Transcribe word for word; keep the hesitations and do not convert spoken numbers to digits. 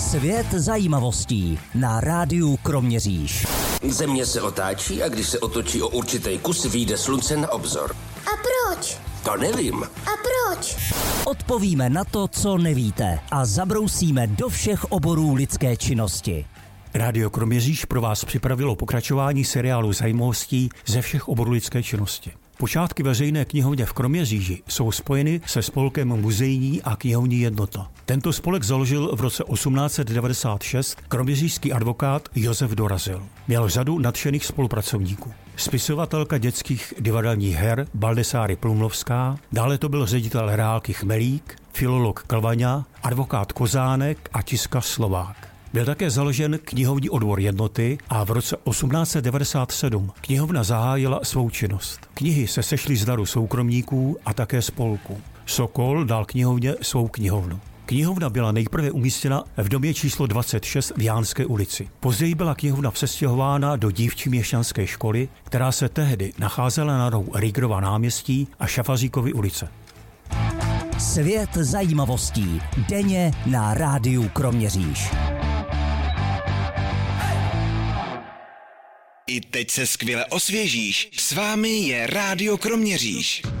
Svět zajímavostí na rádiu Kroměříž. Země se otáčí a když se otočí o určitý kus, vyjde slunce na obzor. A proč? To nevím. A proč? Odpovíme na to, co nevíte a zabrousíme do všech oborů lidské činnosti. Rádio Kroměříž pro vás připravilo pokračování seriálu zajímavostí ze všech oborů lidské činnosti. Počátky veřejné knihovně v Kroměříži jsou spojeny se spolkem Muzejní a knihovní jednota. Tento spolek založil v roce osmnáct set devadesát šest kroměřížský advokát Josef Dorazil. Měl řadu nadšených spolupracovníků. Spisovatelka dětských divadelních her Baldessáry Plumlovská, dále to byl ředitel reálky Chmelík, filolog Klvaňa, advokát Kozánek a tiskař Slovák. Byl také založen knihovní odbor jednoty a v roce osmnáct set devadesát sedm knihovna zahájila svou činnost. Knihy se sešly z daru soukromníků a také spolků. Sokol dal knihovně svou knihovnu. Knihovna byla nejprve umístěna v domě číslo dvacet šest v Jánské ulici. Později byla knihovna přestěhována do dívčí měšťanské školy, která se tehdy nacházela na rohu Rýgrova náměstí a Šafaříkovy ulice. Svět zajímavostí denně na rádiu Kroměříž. I teď se skvěle osvěžíš. S vámi je Rádio Kroměříž.